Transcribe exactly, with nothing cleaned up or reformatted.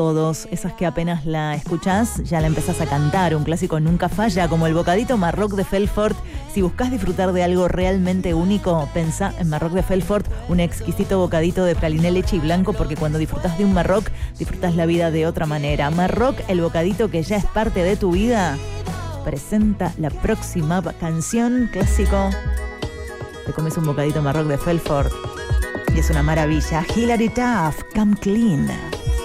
todos, esas que apenas la escuchás ya la empezás a cantar, un clásico nunca falla, como el bocadito Marroc de Felfort. Si buscas disfrutar de algo realmente único, pensá en Marroc de Felfort, un exquisito bocadito de praliné, leche y blanco, porque cuando disfrutás de un Marroc, disfrutás la vida de otra manera. Marroc, el bocadito que ya es parte de tu vida, presenta la próxima canción, clásico. Te comes un bocadito Marroc de Felfort y es una maravilla. Hilary Duff, Come Clean.